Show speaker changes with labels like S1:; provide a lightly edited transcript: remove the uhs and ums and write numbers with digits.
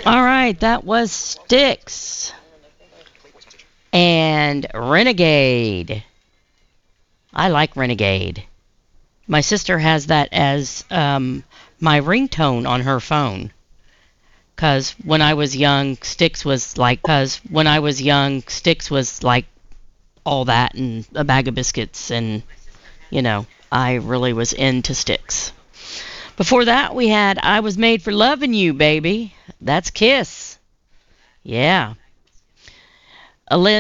S1: All right, that was Styx and Renegade. I like Renegade. My sister has that as my ringtone on her phone. Cause when I was young, Styx was like all that and a bag of biscuits, and I really was into Styx. Before that, we had "I Was Made for Loving You, Baby." That's Kiss. Yeah.